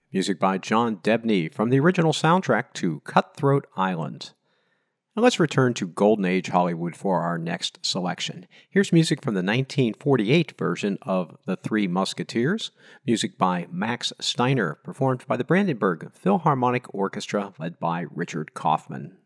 Music by John Debney from the original soundtrack to Cutthroat Island. Now let's return to Golden Age Hollywood for our next selection. Here's music from the 1948 version of The Three Musketeers, music by Max Steiner, performed by the Brandenburg Philharmonic Orchestra led by Richard Kaufman.